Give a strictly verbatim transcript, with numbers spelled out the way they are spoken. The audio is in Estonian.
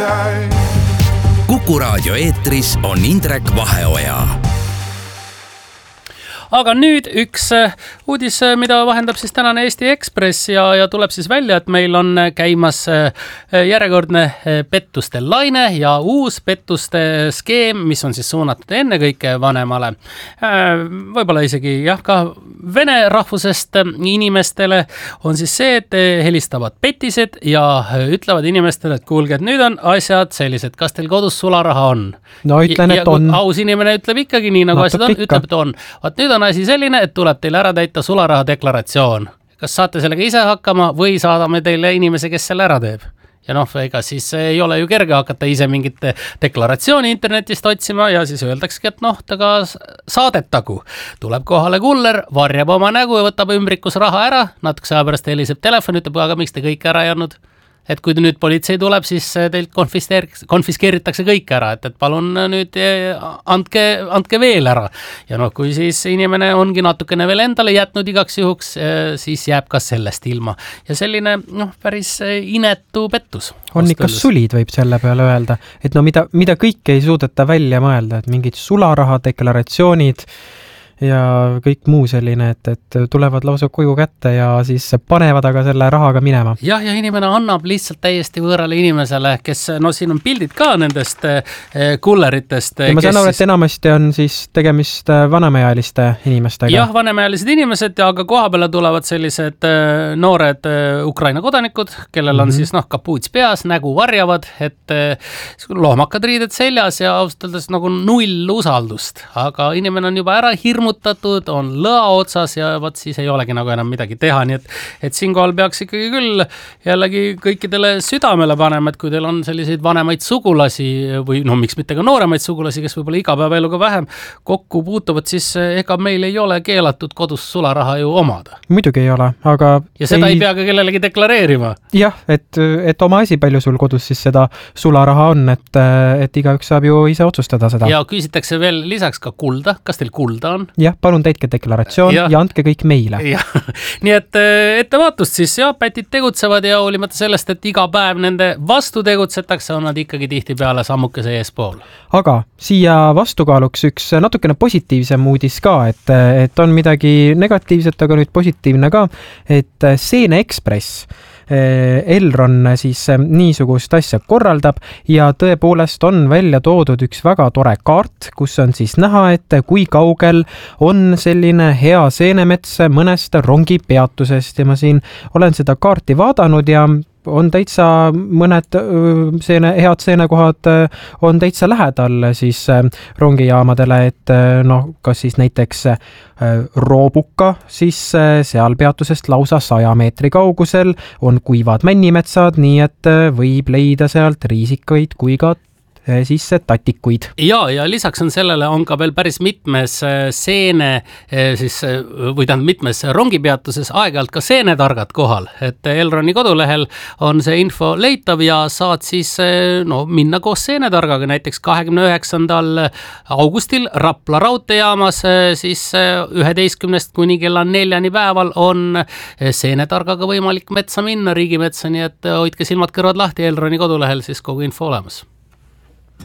Kuku Raadio eetris on Indrek Vaheoja. Aga nüüd üks uudis, mida vahendab siis tänane Eesti Ekspress ja, ja tuleb siis välja, et meil on käimas järjekordne pettuste laine ja uus pettuste skeem, mis on siis suunatud ennekõike vanemale. Võib-olla isegi jah, ka vene rahvusest inimestele on siis see, et helistavad petised ja ütlevad inimestele, et kuulge, et nüüd on asjad sellised, kas teil kodus sularaha on? No ütlen, et on. Aus inimene ütleb ikkagi nii, nagu asjad on, ütleb, et on. Vaat nüüd on asi selline, et tuleb teil ära täita sularaha deklaratsioon. Kas saate sellega ise hakkama või saadame teile inimese, kes selle ära teeb? Ja noh, ega siis ei ole ju kerge hakata ise mingit deklaratsiooni internetist otsima ja siis öeldakski, et noh, taga saadetagu. Tuleb kohale kuller, varjab oma nägu ja võtab ümbrikus raha ära, natuke aja pärast heliseb telefon, ütleb, aga miks te kõik ära ei andnud? Et kui nüüd politsei tuleb, siis teilt konfiskeeritakse kõik ära, et, et palun nüüd andke, andke veel ära. Ja noh, kui siis inimene ongi natukene veel endale jätnud igaks juhuks, siis jääb ka sellest ilma. Ja selline noh, päris inetu pettus. On ikka sulid, võib selle peale öelda. Et no mida, mida kõike ei suudeta välja mõelda, et mingid sularaha deklaratsioonid ja kõik muu selline, et, et tulevad lausa koju kätte ja siis panevad aga selle rahaga minema. Jah, ja inimene annab lihtsalt täiesti võõrale inimesele, kes, no siin on pildid ka nendest kulleritest. Ja ma saan aru, et enamasti on siis tegemist vanemaealiste inimestega. Jah, vanemaealised inimesed, aga koha peale tulevad sellised noored Ukraina kodanikud, kellel on mm-hmm. siis noh, kapuuts peas, nägu varjavad, et loomakad riided seljas ja austaldes nagu null usaldust, aga inimene on juba ära hirmu on lõa otsas ja võt siis ei olegi nagu enam midagi teha, nii et, et siinkohal peaks ikkagi küll jällegi kõikidele südamele panema, et kui teil on selliseid vanemaid sugulasi või no miks mitte ka nooremaid sugulasi, kes võib-olla igapäevaeluga vähem kokku puutuvad, siis ega meil ei ole keelatud kodus sularaha ju omada. Muidugi ei ole, aga ja seda ei, ei pea ka kellelegi deklareerima. Jah, et, et oma asi palju sul kodus siis seda sularaha on, et, et igaüks saab ju ise otsustada seda. Ja küsitakse veel lisaks ka kulda, kas teil kulda on? Jah, palun teidke deklaratsioon ja, ja andke kõik meile. Nii et ettevaatust siis, jah, pätid tegutsevad ja hoolimata sellest, et iga päev nende vastu tegutsetakse, on nad ikkagi tihti peale sammukese eespool. Aga siia vastukaaluks üks natukene positiivsem uudis ka, et, et on midagi negatiivset, aga nüüd positiivne ka, et Seene Ekspress Elron siis niisugust asja korraldab ja tõepoolest on välja toodud üks väga tore kaart, kus on siis näha, et kui kaugel on selline hea seenemets mõnest rongipeatusest ja ma siin olen seda kaarti vaadanud ja on täitsa mõned seene, head seenekohad on täitsa lähedal siis rongijaamadele, et noh, kas siis näiteks Roobuka, siis seal peatusest lausa saja meetri kaugusel on kuivad männimetsad, nii et võib leida sealt riisikaid kui ka siis tatikuid. Ja, ja lisaks on sellele on ka veel päris mitmes seene, siis, või tähendab mitmes rongipeatuses aeg-ajalt ka seenetargad kohal, et Elroni kodulehel on see info leitav ja saad siis no, minna koos seenetargaga näiteks kahekümne üheksandal augustil Rapla raudteejaamas siis üheteistkümnest kuni kella neljani päeval on seenetargaga võimalik metsa minna, riigimetsa, nii et hoidke silmad kõrvad lahti, Elroni kodulehel siis kogu info olemas.